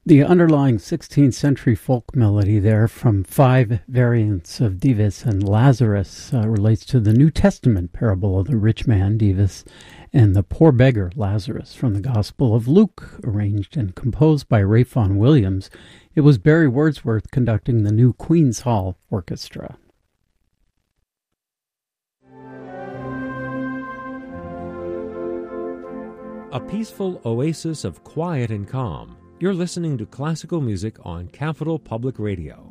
The underlying 16th century folk melody there from 5 variants of Dives and Lazarus relates to the New Testament parable of the rich man, Dives, and the poor beggar, Lazarus, from the Gospel of Luke, arranged and composed by Ralph Vaughan Williams. It was Barry Wordsworth conducting the new Queen's Hall Orchestra. A peaceful oasis of quiet and calm. You're listening to classical music on Capital Public Radio.